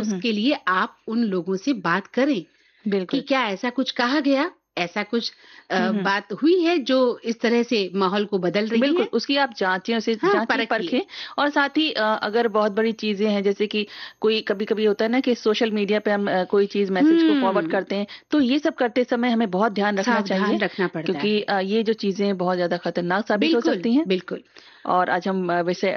उसके लिए आप उन लोगों से बात करें कि बिल्कुल। क्या ऐसा कुछ कहा गया, ऐसा कुछ बात हुई है जो इस तरह से माहौल को बदल रही बिल्कुल, है। उसकी आप जाँचें, उसे हाँ, जाँचें, परखिए। परखें। और साथ ही अगर बहुत बड़ी चीज़ें हैं, जैसे कि कोई कभी-कभी होता है ना कि सोशल मीडिया पे हम कोई चीज़ मैसेज को फॉरवर्ड करते हैं, तो ये सब करते समय हमें बहुत ध्यान रखना सावधान चाहिए, रखना पड़ता क्योंकि है। ये जो चीज़ें बहुत ज़्यादा खतरनाक साबित हो बिल्कुल, सकती हैं। बिल्कुल। और आज हम वैसे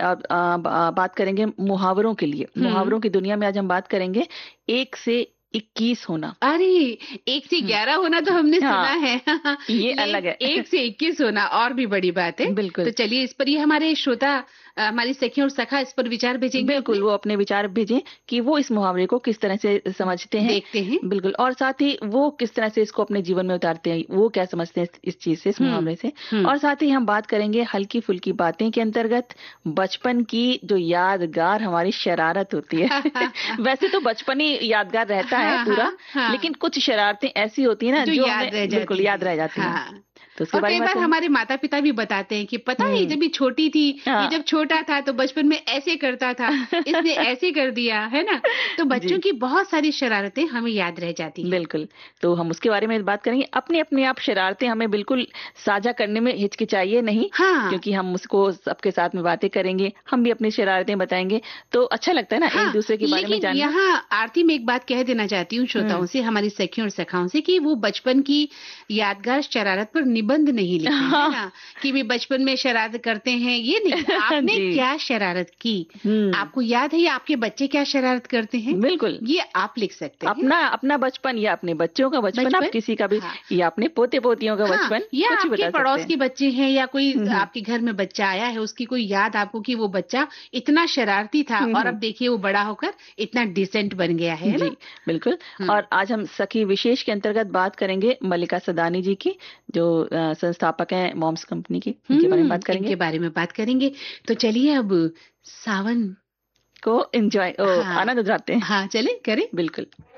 बात करेंगे मुहावरों के लिए। हुँ। मुहावरों की दुनिया में आज हम बात करेंगे 1 से 21 होना। अरे! 1 से हुँ, 11 होना तो हमने सुना हाँ, है। ये ये अलग है। 1 से 21 होना और भी बड़ी बात है। तो बिल्कुल। चलिए इस पर ही हमारे श्रोता हमारी सखी और सखा इस पर विचार भेजेंगे अपने? बिल्कुल, वो अपने विचार भेजें कि वो इस मुहावरे को किस तरह से समझते हैं। देखते हैं। बिल्कुल, और साथ ही वो किस तरह से इसको अपने जीवन में उतारते हैं, वो क्या समझते हैं इस चीज़ से, इस हुँ, मुहावरे से। हुँ। और साथ ही हम बात करेंगे हल्की-फुल्की बातें के अंतर्गत बचपन की जो यादगार हमारी शरारत होती है। वैसे तो बचपन ही यादगार रहता है हाँ, पूरा, हाँ, हाँ। लेकिन कुछ शरारतें ऐसी होती हैं ना जो जो हमें याद रह बिल्कुल जाती याद हैं। रह जाती हैं। हाँ। तो उसके और बारे कई में बात बार करेंगे। हमारे माता-पिता भी बताते हैं कि पता है हुँ, जब ये छोटी थी, ये हाँ। जब छोटा था तो बचपन में ऐसे करता था, इसने ऐसे कर दिया, है ना? तो बच्चों जी। की बहुत सारी शरारतें हमें याद रह जाती हैं। बिल्कुल, तो हम उसके बारे में बात करेंगे। अपनी-अपनी आप शरारतें हमें बिल्कुल साझा करने में हिचकिचाइए नहीं, हाँ। क्योंकि हम उसको सबके साथ में बातें करेंगे, हम भी अपनी शरारतें बताएँगे, तो अच्छा लगता है ना हाँ, एक-दूसरे के बारे में लेकिन जानना। यहाँ आरती में एक बात कह देना चाहती हूँ हुँ। श्रोताओं से, हमारी सखियों और सखाओं से कि वो बचपन की यादगार शरारत पर निबंध नहीं लिखें, है हाँ। ना? कि वे बचपन में शरारत करते हैं, ये नहीं। आपने जी। क्या शरारत की? हुँ, आपको याद है या आपके बच्चे क्या शरारत करते हैं? बिल्कुल। ये आप लिख सकते हैं। अपना अपना बचपन या अपने बच्चों का बचपन, आप बचपन किसी का भी, हाँ। या अपने पोते-पोतियों का हाँ, बचपन, या कुछ भी आपके बता सकते पड़ोस हैं। के बच्चे हैं या कोई हुँ, हुँ। आपके घर में बच्चा आया है, उसकी कोई याद आपको कि वो बच्चा इतना शरारती था हुँ, और हुँ। अब देखिए वो बड़ा होकर इतना डिसेंट बन गया है जी, ना? बिल्कुल। हुँ। और आज हम सखी विशेष के अंतर्गत बात करेंगे मल्लिका सदानी जी की, जो संस्थापक हैं मॉम्स कंपनी की, उनके बारे में बात इनके करेंगे। बारे में बात करेंगे। तो चलिए अब सावन को एन्जॉय हाँ, आनंद उठाते हैं। हाँ, चलें करें? बिल्कुल।